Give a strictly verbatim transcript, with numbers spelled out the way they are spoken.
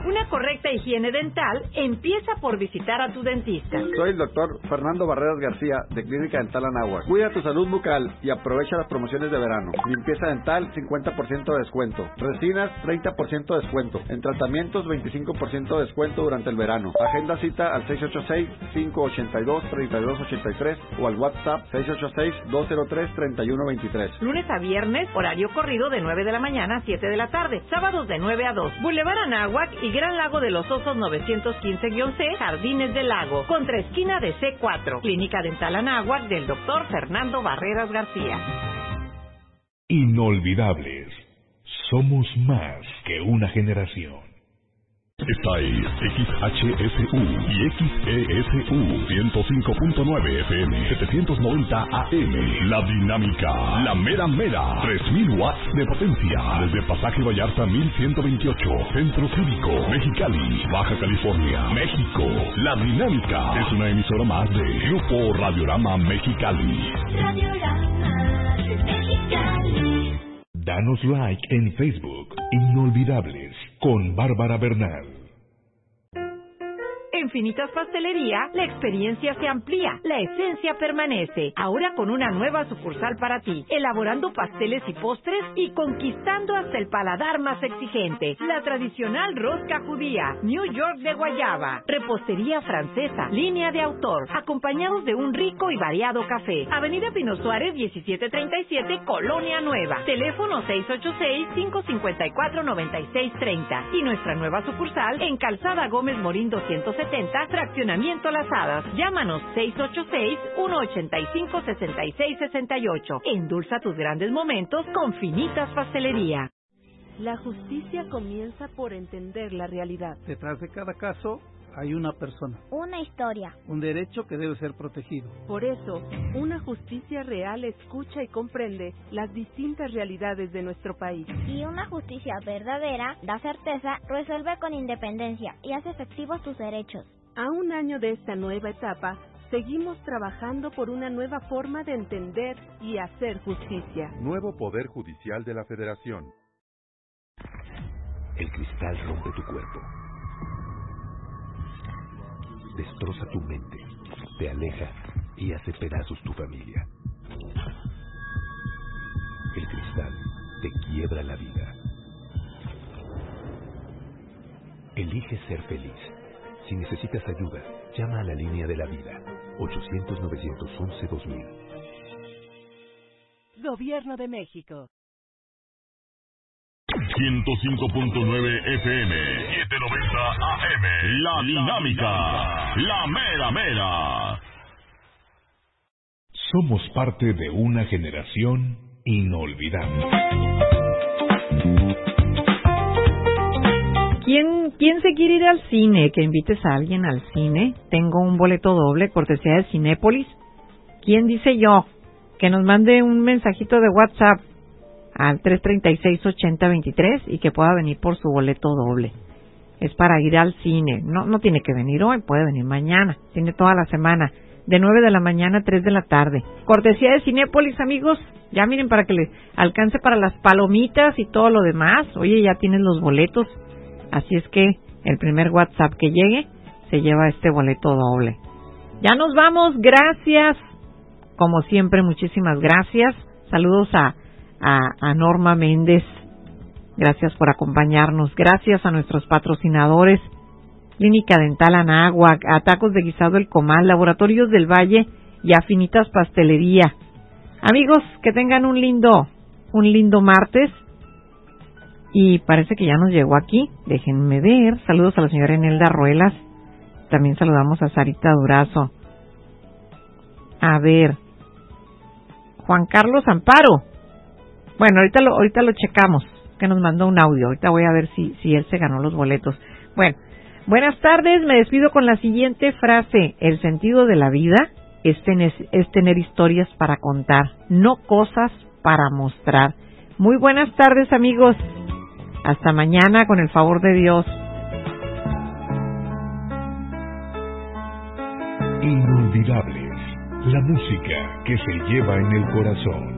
Una correcta higiene dental empieza por visitar a tu dentista. Soy el doctor Fernando Barreras García, de Clínica Dental Anáhuac. Cuida tu salud bucal y aprovecha las promociones de verano. Limpieza dental, cincuenta por ciento de descuento. Resinas, treinta por ciento de descuento. En tratamientos, veinticinco por ciento de descuento durante el verano. Agenda cita al seis ocho seis, cinco ocho dos, tres dos ocho tres o al WhatsApp seis ocho seis, dos cero tres, tres uno dos tres. Lunes a viernes, horario corrido de nueve de la mañana a siete de la tarde. Sábados de nueve a dos. Boulevard Anáhuac y Gran Lago de los Osos novecientos quince C, Jardines del Lago. Contra esquina de C cuatro. Clínica Dental Anáhuac del doctor Fernando Barreras García. Inolvidables. Somos más que una generación. Esta es X H S U y X E S U ciento cinco punto nueve F M, setecientos noventa A M. La dinámica, la mera mera, tres mil watts de potencia. Desde Pasaje Vallarta mil ciento veintiocho, Centro Cívico, Mexicali, Baja California, México. La dinámica es una emisora más de Grupo Radiorama Mexicali. Radiorama Mexicali. Danos like en Facebook. Inolvidables con Bárbara Bernal. En Finitas Pastelería, la experiencia se amplía, la esencia permanece. Ahora con una nueva sucursal para ti, elaborando pasteles y postres y conquistando hasta el paladar más exigente. La tradicional rosca judía, New York de guayaba, repostería francesa, línea de autor, acompañados de un rico y variado café. Avenida Pino Suárez, diecisiete treinta y siete, Colonia Nueva. Teléfono seis ocho seis, cinco cinco cuatro, nueve seis tres cero. Y nuestra nueva sucursal en Calzada Gómez Morín doscientos setenta, Fraccionamiento Las Hadas. Llámanos seis ocho seis, uno ocho cinco, seis seis seis ocho. Endulza tus grandes momentos con Finitas Pastelería. La justicia comienza por entender la realidad. Detrás de cada caso hay una persona. Una historia. Un derecho que debe ser protegido. Por eso, una justicia real escucha y comprende las distintas realidades de nuestro país. Y una justicia verdadera da certeza, resuelve con independencia y hace efectivos tus derechos. A un año de esta nueva etapa, seguimos trabajando por una nueva forma de entender y hacer justicia. Nuevo Poder Judicial de la Federación. El cristal rompe tu cuerpo. Destroza tu mente, te aleja y hace pedazos tu familia. El cristal te quiebra la vida. Elige ser feliz. Si necesitas ayuda, llama a la línea de la vida, ochocientos, novecientos once, dos mil. Gobierno de México. ciento cinco punto nueve F M, setecientos noventa A M. La dinámica, la mera mera. Somos parte de una generación inolvidable. ¿Quién, ¿Quién se quiere ir al cine? Que invites a alguien al cine. Tengo un boleto doble, cortesía de Cinépolis. ¿Quién dice yo? Que nos mande un mensajito de WhatsApp al tres treinta y seis, ochenta veintitrés y que pueda venir por su boleto doble. Es para ir al cine. No, no tiene que venir hoy, puede venir mañana. Tiene toda la semana, de nueve de la mañana a tres de la tarde. Cortesía de Cinépolis, amigos. Ya miren, para que le alcance para las palomitas y todo lo demás. Oye, ya tienes los boletos. Así es que el primer WhatsApp que llegue se lleva este boleto doble. Ya nos vamos, gracias. Como siempre, muchísimas gracias. Saludos a A, a Norma Méndez, gracias por acompañarnos, gracias a nuestros patrocinadores, Clínica Dental Anáhuac, a Tacos de Guisado El Comal, Laboratorios del Valle y a Finitas Pastelería. Amigos, que tengan un lindo, un lindo martes, y parece que ya nos llegó aquí, déjenme ver, saludos a la señora Enelda Ruelas, también saludamos a Sarita Durazo, a ver, Juan Carlos Amparo. Bueno, ahorita lo, ahorita lo checamos, que nos mandó un audio. Ahorita voy a ver si, si él se ganó los boletos. Bueno, buenas tardes. Me despido con la siguiente frase. El sentido de la vida es tener, es tener historias para contar, no cosas para mostrar. Muy buenas tardes, amigos. Hasta mañana, con el favor de Dios. Inolvidables. La música que se lleva en el corazón.